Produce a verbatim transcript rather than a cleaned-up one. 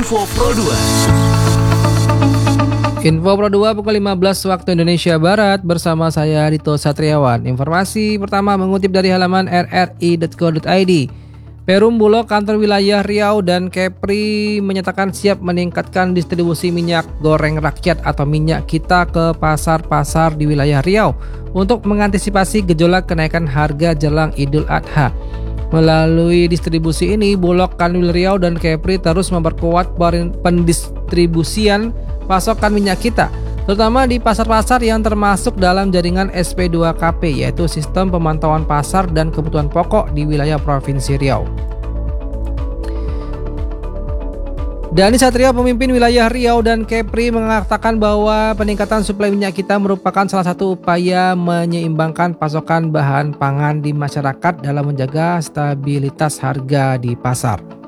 Info Pro dua. Info Pro dua pukul lima belas waktu Indonesia Barat bersama saya Dito Satriawan. Informasi pertama mengutip dari halaman r r i titik co titik i d. Perum Bulog kantor wilayah Riau dan Kepri menyatakan siap meningkatkan distribusi minyak goreng rakyat atau minyak kita ke pasar-pasar di wilayah Riau untuk mengantisipasi gejolak kenaikan harga jelang Idul Adha. Melalui distribusi ini, Bulog Kanwil Riau dan Kepri terus memperkuat pendistribusian pasokan minyak kita, terutama di pasar-pasar yang termasuk dalam jaringan S P dua K P, yaitu Sistem Pemantauan Pasar dan Kebutuhan Pokok di wilayah Provinsi Riau. Dani Satrio, pemimpin wilayah Riau dan Kepri, mengatakan bahwa peningkatan suplai minyak kita merupakan salah satu upaya menyeimbangkan pasokan bahan pangan di masyarakat dalam menjaga stabilitas harga di pasar.